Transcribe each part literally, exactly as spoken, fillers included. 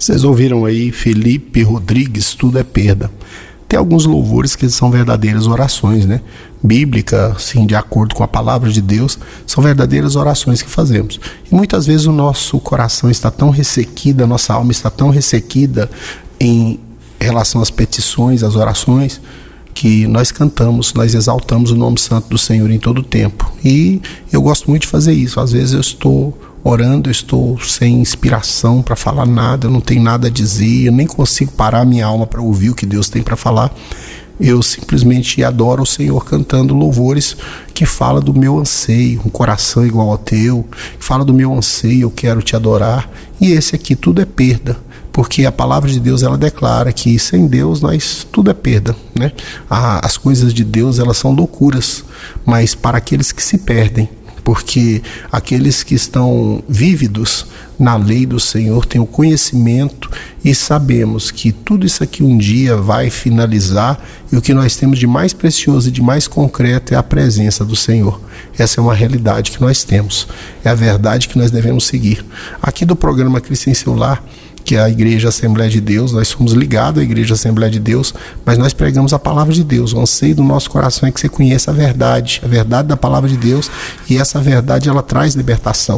Vocês ouviram aí Felipe Rodrigues, Tudo é Perda. Tem alguns louvores que são verdadeiras orações, né? Bíblica, sim, de acordo com a palavra de Deus, são verdadeiras orações que fazemos. E muitas vezes o nosso coração está tão ressequido, a nossa alma está tão ressequida em relação às petições, às orações, que nós cantamos, nós exaltamos o nome santo do Senhor em todo o tempo. E eu gosto muito de fazer isso. Às vezes eu estou orando, eu estou sem inspiração para falar nada, eu não tenho nada a dizer, eu nem consigo parar minha alma para ouvir o que Deus tem para falar. Eu simplesmente adoro o Senhor cantando louvores que fala do meu anseio, um coração igual ao teu, que fala do meu anseio, eu quero te adorar. E esse aqui, Tudo é Perda, porque a palavra de Deus, ela declara que sem Deus nós tudo é perda, né? As coisas de Deus, elas são loucuras, mas para aqueles que se perdem, porque aqueles que estão vívidos na lei do Senhor têm o conhecimento e sabemos que tudo isso aqui um dia vai finalizar, e o que nós temos de mais precioso e de mais concreto é a presença do Senhor. Essa é uma realidade que nós temos, é a verdade que nós devemos seguir. Aqui do programa Cristo em Seu Lar, que é a Igreja Assembleia de Deus, nós somos ligados à Igreja Assembleia de Deus, mas nós pregamos a palavra de Deus. O anseio do nosso coração é que você conheça a verdade, a verdade da palavra de Deus, e essa verdade, ela traz libertação.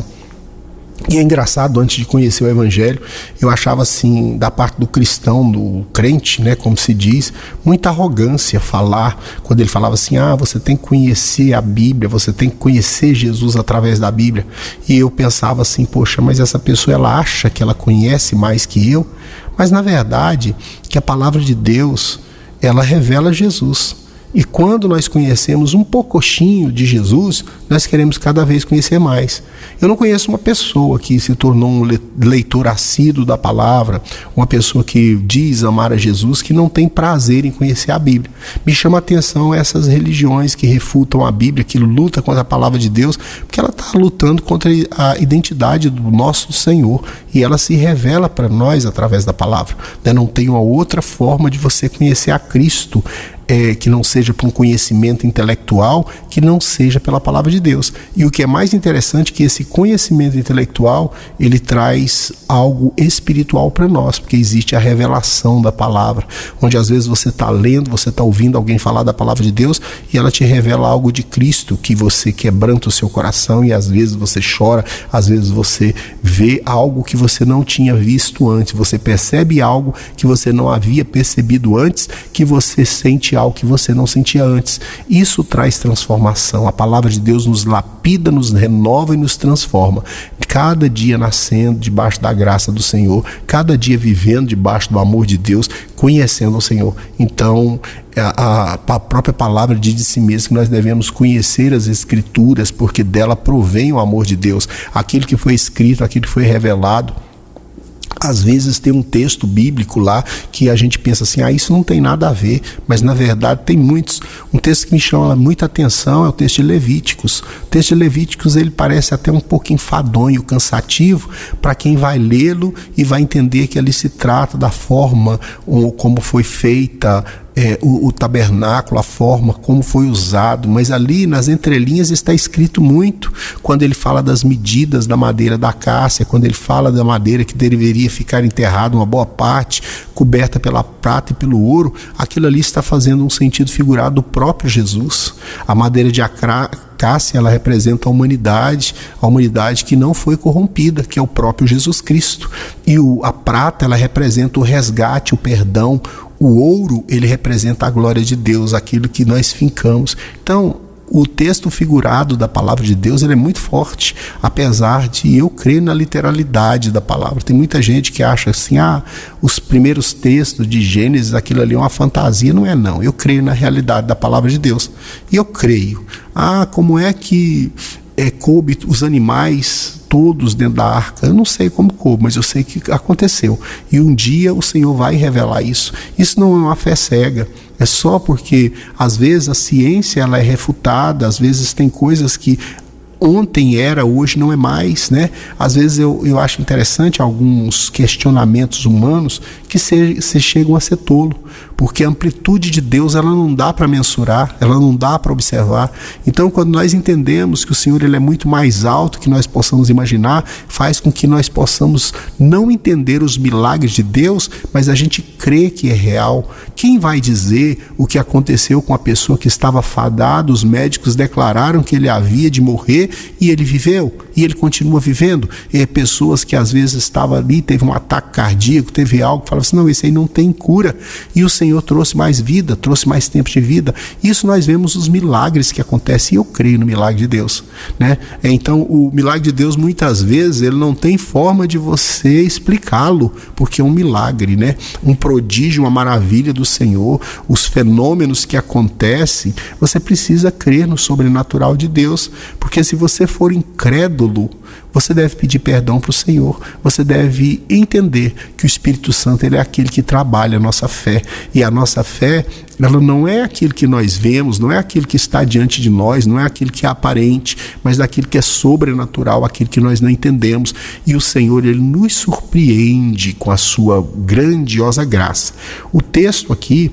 E é engraçado, antes de conhecer o Evangelho, eu achava assim, da parte do cristão, do crente, né, como se diz, muita arrogância falar, quando ele falava assim, ah, você tem que conhecer a Bíblia, você tem que conhecer Jesus através da Bíblia. E eu pensava assim, poxa, mas essa pessoa, ela acha que ela conhece mais que eu, mas na verdade, que a palavra de Deus, ela revela Jesus. E quando nós conhecemos um pouquinho de Jesus, nós queremos cada vez conhecer mais. Eu não conheço uma pessoa que se tornou um leitor assíduo da palavra, uma pessoa que diz amar a Jesus, que não tem prazer em conhecer a Bíblia. Me chama a atenção essas religiões que refutam a Bíblia, que lutam contra a palavra de Deus, porque ela está lutando contra a identidade do nosso Senhor, e ela se revela para nós através da palavra. Não tem uma outra forma de você conhecer a Cristo, É, que não seja por um conhecimento intelectual, que não seja pela palavra de Deus. E o que é mais interessante é que esse conhecimento intelectual, ele traz algo espiritual para nós, porque existe a revelação da palavra, onde às vezes você está lendo, você está ouvindo alguém falar da palavra de Deus, e ela te revela algo de Cristo, que você quebranta o seu coração, e às vezes você chora, às vezes você vê algo que você não tinha visto antes, você percebe algo que você não havia percebido antes, que você sente algo que você não sentia antes. Isso traz transformação. A palavra de Deus nos lapida, nos renova e nos transforma. Cada dia nascendo debaixo da graça do Senhor, cada dia vivendo debaixo do amor de Deus, conhecendo o Senhor. Então, a, a própria palavra diz de si mesmo que nós devemos conhecer as Escrituras, porque dela provém o amor de Deus. Aquilo que foi escrito, aquilo que foi revelado. Às vezes tem um texto bíblico lá que a gente pensa assim, ah, isso não tem nada a ver, mas na verdade tem muitos. Um texto que me chama muita atenção é o texto de Levíticos. O texto de Levíticos, ele parece até um pouco enfadonho, cansativo, para quem vai lê-lo e vai entender que ali se trata da forma como foi feita É, o, o tabernáculo, a forma como foi usado, mas ali nas entrelinhas está escrito muito, quando ele fala das medidas da madeira da cássia, quando ele fala da madeira que deveria ficar enterrada, uma boa parte, coberta pela prata e pelo ouro, aquilo ali está fazendo um sentido figurado do próprio Jesus. A madeira de acra Cássia, ela representa a humanidade, a humanidade que não foi corrompida, que é o próprio Jesus Cristo. E o, a prata, ela representa o resgate, o perdão. O ouro, ele representa a glória de Deus, aquilo que nós fincamos. Então, o texto figurado da palavra de Deus, ele é muito forte, apesar de eu crer na literalidade da palavra. Tem muita gente que acha assim, ah, os primeiros textos de Gênesis, aquilo ali é uma fantasia. Não é não, eu creio na realidade da palavra de Deus, e eu creio. Ah, como é que é, coube os animais todos dentro da arca? Eu não sei como coube, mas eu sei que aconteceu, e um dia o Senhor vai revelar isso. Isso não é uma fé cega, é só porque às vezes a ciência ela é refutada, às vezes tem coisas que ontem era, hoje não é mais, né? Às vezes eu, eu acho interessante alguns questionamentos humanos que se, se chegam a ser tolo, porque a amplitude de Deus ela não dá para mensurar, ela não dá para observar. Então, quando nós entendemos que o Senhor ele é muito mais alto que nós possamos imaginar, faz com que nós possamos não entender os milagres de Deus, mas a gente crê que é real. Quem vai dizer o que aconteceu com a pessoa que estava fadada? Os médicos declararam que ele havia de morrer e ele viveu, e ele continua vivendo. E pessoas que às vezes estavam ali, teve um ataque cardíaco, teve algo, falavam assim, não, esse aí não tem cura, e o Senhor trouxe mais vida, trouxe mais tempo de vida. Isso nós vemos os milagres que acontecem, e eu creio no milagre de Deus, né? Então o milagre de Deus muitas vezes ele não tem forma de você explicá-lo, porque é um milagre, né? Um prodígio, uma maravilha do Senhor, os fenômenos que acontecem, você precisa crer no sobrenatural de Deus, porque se você for incrédulo, você deve pedir perdão para o Senhor, você deve entender que o Espírito Santo ele é aquele que trabalha a nossa fé, e a nossa fé ela não é aquilo que nós vemos, não é aquilo que está diante de nós, não é aquilo que é aparente, mas daquilo que é sobrenatural, aquilo que nós não entendemos, e o Senhor ele nos surpreende com a sua grandiosa graça. O texto aqui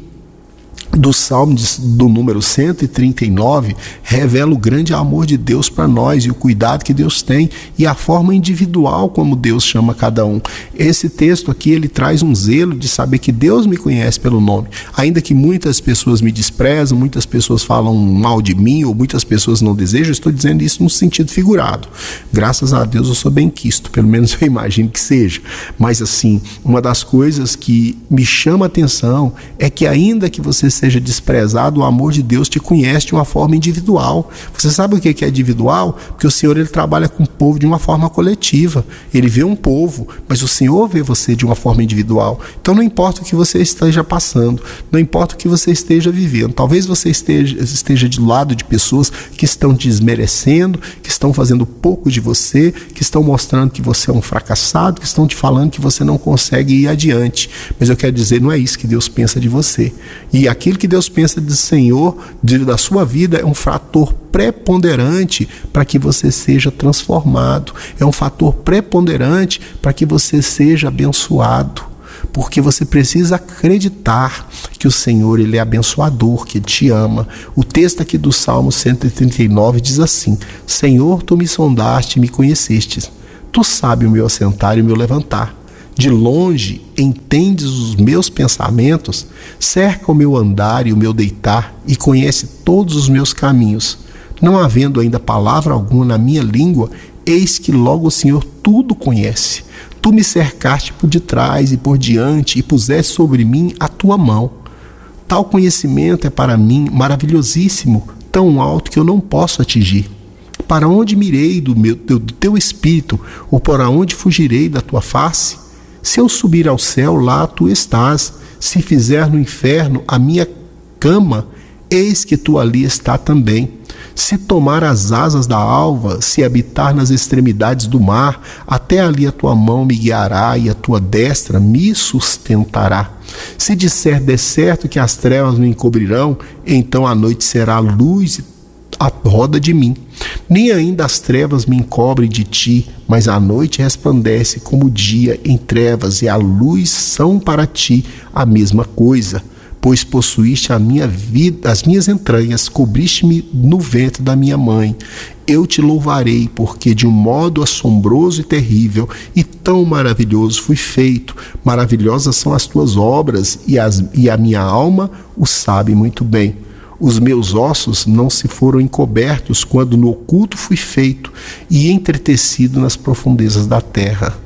do Salmo de, do número cento e trinta e nove revela o grande amor de Deus para nós e o cuidado que Deus tem e a forma individual como Deus chama cada um. Esse texto aqui ele traz um zelo de saber que Deus me conhece pelo nome, ainda que muitas pessoas me desprezam, muitas pessoas falam mal de mim ou muitas pessoas não desejam. Eu estou dizendo isso no sentido figurado. Graças a Deus eu sou benquisto, pelo menos eu imagino que seja. Mas assim, uma das coisas que me chama a atenção é que ainda que você seja desprezado, o amor de Deus te conhece de uma forma individual. Você sabe o que é individual? Porque o Senhor ele trabalha com o povo de uma forma coletiva. Ele vê um povo, mas o Senhor vê você de uma forma individual. Então não importa o que você esteja passando, não importa o que você esteja vivendo. Talvez você esteja, esteja de lado de pessoas que estão desmerecendo, que estão fazendo pouco de você, que estão mostrando que você é um fracassado, que estão te falando que você não consegue ir adiante. Mas eu quero dizer, não é isso que Deus pensa de você. E aquilo que Deus pensa do Senhor, de, da sua vida, é um fator preponderante para que você seja transformado. É um fator preponderante para que você seja abençoado. Porque você precisa acreditar que o Senhor ele é abençoador, que Ele te ama. O texto aqui do Salmo cento e trinta e nove diz assim: Senhor, tu me sondaste e me conhecestes. Tu sabes o meu assentar e o meu levantar. De longe entendes os meus pensamentos, cerca o meu andar e o meu deitar, e conhece todos os meus caminhos. Não havendo ainda palavra alguma na minha língua, eis que logo o Senhor tudo conhece. Tu me cercaste por detrás e por diante, e puseste sobre mim a tua mão. Tal conhecimento é para mim maravilhosíssimo, tão alto que eu não posso atingir. Para onde mirei do, meu, do teu espírito, ou para onde fugirei da tua face? Se eu subir ao céu, lá tu estás. Se fizer no inferno a minha cama, eis que tu ali está também. Se tomar as asas da alva, se habitar nas extremidades do mar, até ali a tua mão me guiará e a tua destra me sustentará. Se disser de certo que as trevas me encobrirão, então a noite será luz à roda de mim. Nem ainda as trevas me encobrem de ti, mas a noite resplandece como o dia em trevas, e a luz são para ti a mesma coisa. Pois possuíste a minha vida, as minhas entranhas, cobriste-me no ventre da minha mãe. Eu te louvarei, porque de um modo assombroso e terrível e tão maravilhoso fui feito. Maravilhosas são as tuas obras, e, as, e a minha alma o sabe muito bem. Os meus ossos não se foram encobertos quando no oculto fui feito e entretecido nas profundezas da terra.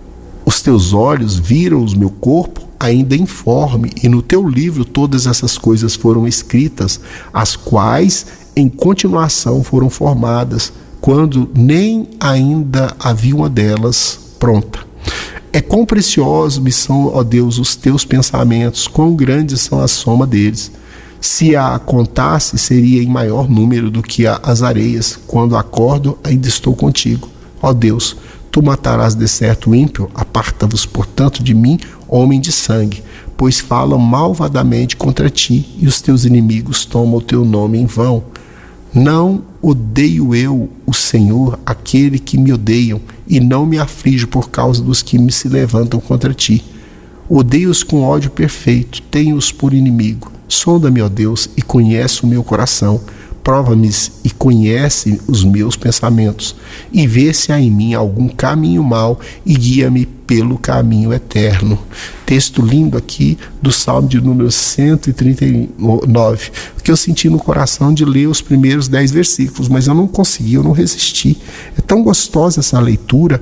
Os teus olhos viram o meu corpo ainda informe, e no teu livro todas essas coisas foram escritas, as quais em continuação foram formadas, quando nem ainda havia uma delas pronta. É quão preciosos me são, ó Deus, os teus pensamentos, quão grandes são a soma deles. Se a contasse, seria em maior número do que as areias. Quando acordo, ainda estou contigo. Ó Deus, tu matarás de certo o ímpio, aparta-vos, portanto, de mim, homem de sangue, pois falam malvadamente contra ti, e os teus inimigos tomam o teu nome em vão. Não odeio eu o Senhor, aquele que me odeiam, e não me aflijo por causa dos que me se levantam contra ti. Odeio-os com ódio perfeito, tenho-os por inimigo. Sonda-me, ó Deus, e conhece o meu coração. Prova-me e conhece os meus pensamentos, e vê se há em mim algum caminho mau, e guia-me pelo caminho eterno. Texto lindo aqui do Salmo de número cento e trinta e nove, que eu senti no coração de ler os primeiros dez versículos, mas eu não consegui, eu não resisti. É tão gostosa essa leitura.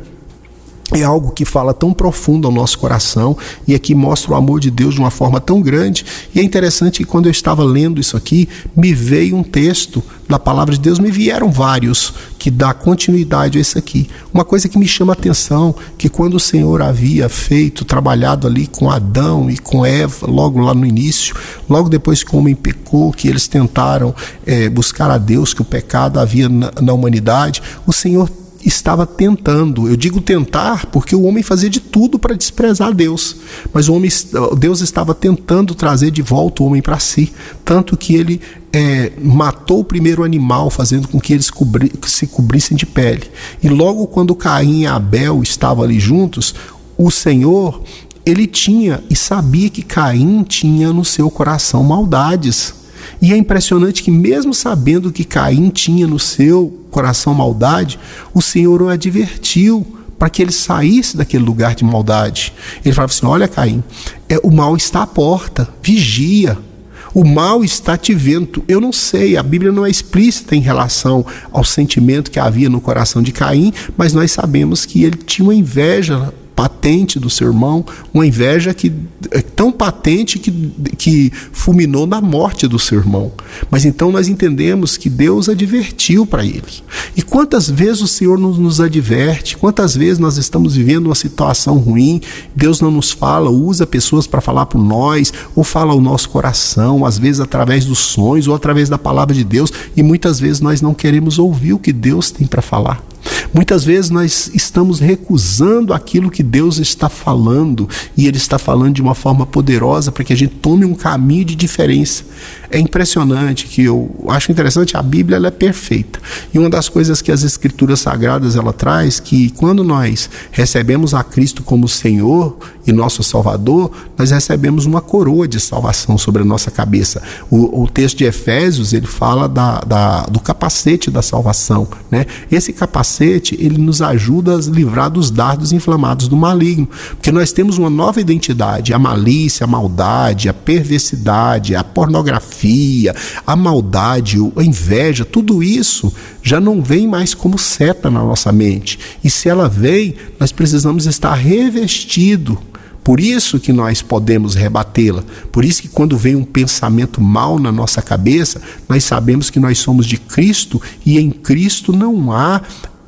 É algo que fala tão profundo ao nosso coração e aqui mostra o amor de Deus de uma forma tão grande. E é interessante que quando eu estava lendo isso aqui, me veio um texto da palavra de Deus, me vieram vários que dá continuidade a isso aqui. Uma coisa que me chama a atenção, que quando o Senhor havia feito, trabalhado ali com Adão e com Eva, logo lá no início, logo depois que o homem pecou, que eles tentaram é, buscar a Deus, que o pecado havia na, na humanidade, o Senhor estava tentando, eu digo tentar porque o homem fazia de tudo para desprezar Deus, mas o homem, Deus estava tentando trazer de volta o homem para si, tanto que ele é, matou o primeiro animal, fazendo com que eles cobri, se cobrissem de pele, e logo quando Caim e Abel estavam ali juntos, o Senhor, ele tinha e sabia que Caim tinha no seu coração maldades. E é impressionante que mesmo sabendo que Caim tinha no seu coração maldade, o Senhor o advertiu para que ele saísse daquele lugar de maldade. Ele falava assim, olha Caim, é, o mal está à porta, vigia, o mal está te vendo. Eu não sei, a Bíblia não é explícita em relação ao sentimento que havia no coração de Caim, mas nós sabemos que ele tinha uma inveja patente do seu irmão, uma inveja que é tão patente que, que fulminou na morte do seu irmão. Mas então nós entendemos que Deus advertiu para ele. E quantas vezes o Senhor nos, nos adverte, quantas vezes nós estamos vivendo uma situação ruim, Deus não nos fala, usa pessoas para falar por nós, ou fala ao nosso coração, às vezes através dos sonhos, ou através da palavra de Deus, e muitas vezes nós não queremos ouvir o que Deus tem para falar. Muitas vezes nós estamos recusando aquilo que Deus está falando, e Ele está falando de uma forma poderosa para que a gente tome um caminho de diferença. É impressionante, que eu acho interessante, a Bíblia ela é perfeita, e uma das coisas que as Escrituras Sagradas ela traz, que quando nós recebemos a Cristo como Senhor e nosso Salvador, nós recebemos uma coroa de salvação sobre a nossa cabeça. O, o texto de Efésios, ele fala da, da, do capacete da salvação, né? Esse capacete, ele nos ajuda a livrar dos dardos inflamados do maligno, porque nós temos uma nova identidade. A malícia, a maldade, a perversidade, a pornografia, a maldade, a inveja, tudo isso já não vem mais como seta na nossa mente, e se ela vem, nós precisamos estar revestido. Por isso que nós podemos rebatê-la. Por isso que quando vem um pensamento mau na nossa cabeça, nós sabemos que nós somos de Cristo, e em Cristo não há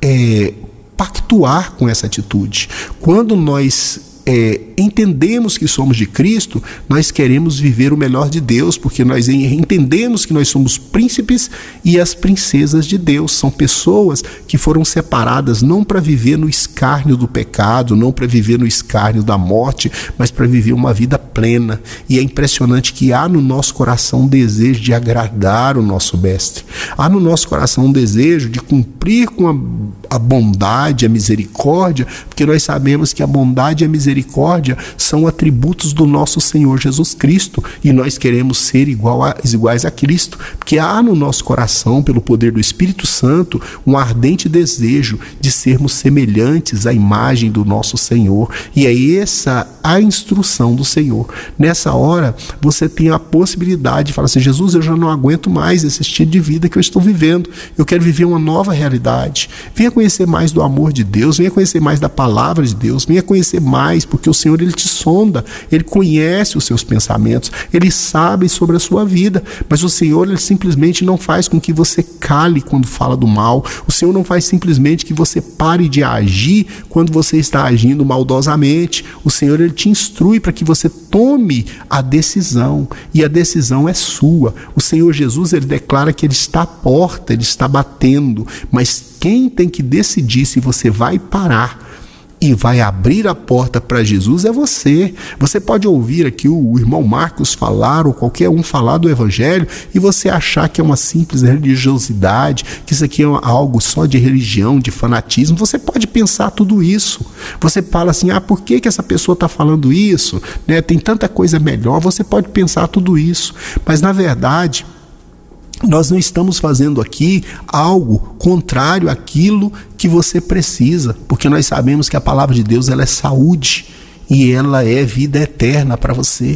é, pactuar com essa atitude. Quando nós é, entendemos que somos de Cristo, nós queremos viver o melhor de Deus, porque nós entendemos que nós somos príncipes e as princesas de Deus. São pessoas que foram separadas não para viver no escárnio do pecado, não para viver no escárnio da morte, mas para viver uma vida plena. E é impressionante que há no nosso coração um desejo de agradar o nosso mestre. Há no nosso coração um desejo de cumprir com a, a bondade, a misericórdia, porque nós sabemos que a bondade e a misericórdia são atributos do nosso Senhor Jesus Cristo, e nós queremos ser igual a, iguais a Cristo, porque há no nosso coração, pelo poder do Espírito Santo, um ardente desejo de sermos semelhantes à imagem do nosso Senhor, e é essa a instrução do Senhor. Nessa hora, você tem a possibilidade de falar assim, Jesus, eu já não aguento mais esse estilo de vida que eu estou vivendo, eu quero viver uma nova realidade. Venha conhecer mais do amor de Deus, venha conhecer mais da palavra de Deus, venha conhecer mais, porque o Senhor, Ele te sonda, Ele conhece os seus pensamentos, Ele sabe sobre a sua vida, mas o Senhor, Ele simplesmente não faz com que você cale quando fala do mal, o Senhor não faz simplesmente que você pare de agir quando você está agindo maldosamente. O Senhor, Ele te instrui para que você tome a decisão, e a decisão é sua. O Senhor Jesus, Ele declara que Ele está à porta, Ele está batendo, mas quem tem que decidir se você vai parar e vai abrir a porta para Jesus é você. Você pode ouvir aqui o irmão Marcos falar, ou qualquer um falar do Evangelho, e você achar que é uma simples religiosidade, que isso aqui é algo só de religião, de fanatismo. Você pode pensar tudo isso. Você fala assim, ah, por que que essa pessoa está falando isso? Né? Tem tanta coisa melhor. Você pode pensar tudo isso. Mas, na verdade, nós não estamos fazendo aqui algo contrário àquilo que você precisa, porque nós sabemos que a palavra de Deus, ela é saúde e ela é vida eterna para você.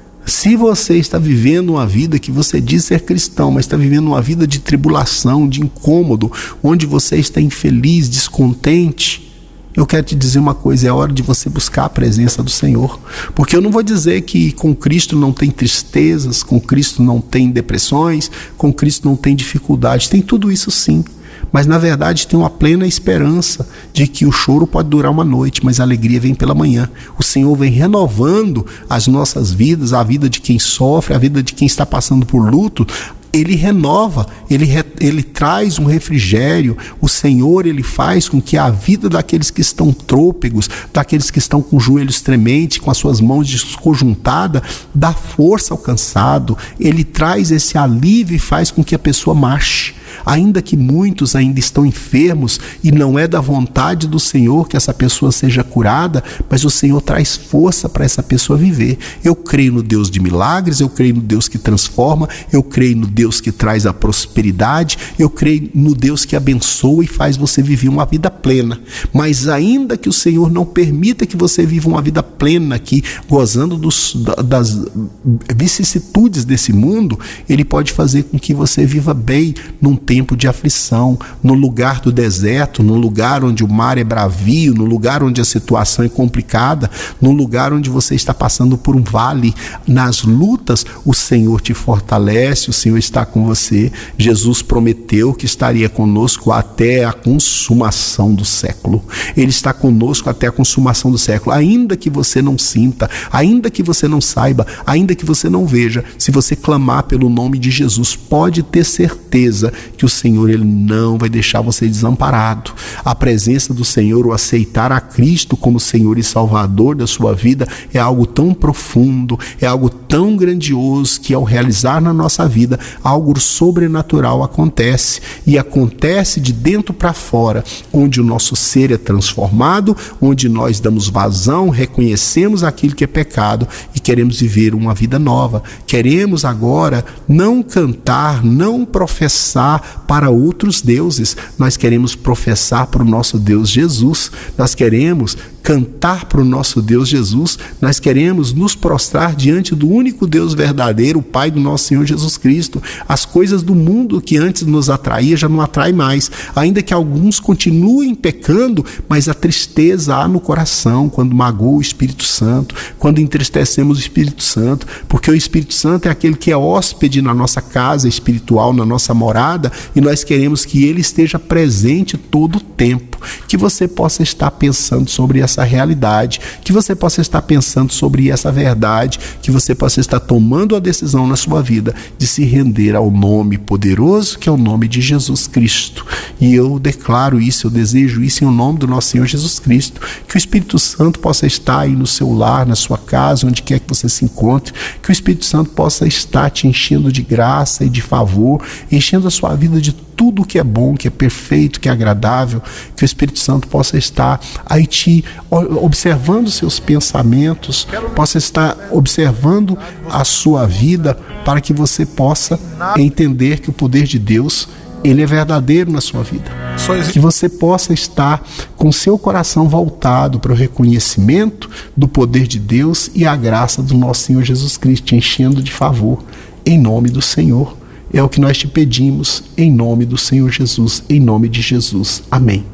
Se você está vivendo uma vida que você diz ser cristão, mas está vivendo uma vida de tribulação, de incômodo, onde você está infeliz, descontente, eu quero te dizer uma coisa, é hora de você buscar a presença do Senhor. Porque eu não vou dizer que com Cristo não tem tristezas, com Cristo não tem depressões, com Cristo não tem dificuldades. Tem tudo isso sim. Mas na verdade tem uma plena esperança de que o choro pode durar uma noite, mas a alegria vem pela manhã. O Senhor vem renovando as nossas vidas, a vida de quem sofre, a vida de quem está passando por luto. Ele renova, ele, ele traz um refrigério. O Senhor, ele faz com que a vida daqueles que estão trôpegos, daqueles que estão com joelhos trementes, com as suas mãos desconjuntadas, dá força ao cansado. Ele traz esse alívio e faz com que a pessoa marche. Ainda que muitos ainda estão enfermos e não é da vontade do Senhor que essa pessoa seja curada, mas o Senhor traz força para essa pessoa viver. Eu creio no Deus de milagres, eu creio no Deus que transforma, eu creio no Deus que traz a prosperidade, eu creio no Deus que abençoa e faz você viver uma vida plena. Mas ainda que o Senhor não permita que você viva uma vida plena aqui, gozando dos, das vicissitudes desse mundo, Ele pode fazer com que você viva bem num tempo de aflição, no lugar do deserto, no lugar onde o mar é bravio, no lugar onde a situação é complicada, no lugar onde você está passando por um vale. Nas lutas, o Senhor te fortalece, o Senhor está com você. Jesus prometeu que estaria conosco até a consumação do século. Ele está conosco até a consumação do século. Ainda que você não sinta, ainda que você não saiba, ainda que você não veja, se você clamar pelo nome de Jesus, pode ter certeza que o Senhor, ele não vai deixar você desamparado. A presença do Senhor, o aceitar a Cristo como Senhor e Salvador da sua vida, é algo tão profundo, é algo tão grandioso, que ao realizar na nossa vida, algo sobrenatural acontece, e acontece de dentro para fora, onde o nosso ser é transformado, onde nós damos vazão, reconhecemos aquilo que é pecado e queremos viver uma vida nova. Queremos agora não cantar, não professar para outros deuses, nós queremos professar para o nosso Deus Jesus, nós queremos cantar para o nosso Deus Jesus, nós queremos nos prostrar diante do único Deus verdadeiro, o Pai do nosso Senhor Jesus Cristo. As coisas do mundo que antes nos atraía já não atrai mais, ainda que alguns continuem pecando, mas a tristeza há no coração quando magoa o Espírito Santo, quando entristecemos o Espírito Santo, porque o Espírito Santo é aquele que é hóspede na nossa casa espiritual, na nossa morada, e nós queremos que ele esteja presente todo o tempo. Que você possa estar pensando sobre essa realidade, que você possa estar pensando sobre essa verdade, que você possa estar tomando a decisão na sua vida de se render ao nome poderoso que é o nome de Jesus Cristo. E eu declaro isso, eu desejo isso em nome do nosso Senhor Jesus Cristo, que o Espírito Santo possa estar aí no seu lar, na sua casa, onde quer que você se encontre, que o Espírito Santo possa estar te enchendo de graça e de favor, enchendo a sua vida de tudo que é bom, que é perfeito, que é agradável, que o Espírito Santo possa estar aí te observando seus pensamentos, possa estar observando a sua vida, para que você possa entender que o poder de Deus, ele é verdadeiro na sua vida. Que você possa estar com seu coração voltado para o reconhecimento do poder de Deus e a graça do nosso Senhor Jesus Cristo, te enchendo de favor, em nome do Senhor. É o que nós te pedimos, em nome do Senhor Jesus, em nome de Jesus. Amém.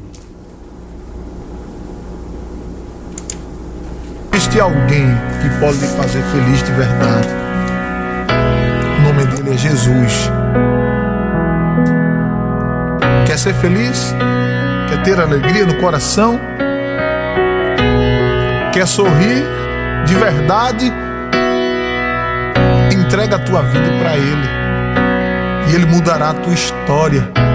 Existe alguém que pode lhe fazer feliz de verdade. O nome dele é Jesus. Quer ser feliz? Quer ter alegria no coração? Quer sorrir de verdade? Entrega a tua vida para ele. E ele mudará a tua história.